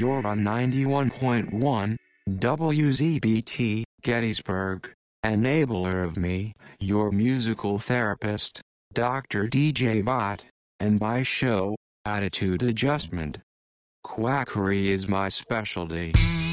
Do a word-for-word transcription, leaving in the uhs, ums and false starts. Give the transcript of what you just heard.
You're on ninety-one point one, W Z B T, Gettysburg. Enabler of me, your musical therapist, Doctor D J Bot, and my show, Attitude Adjustment. Quackery is my specialty.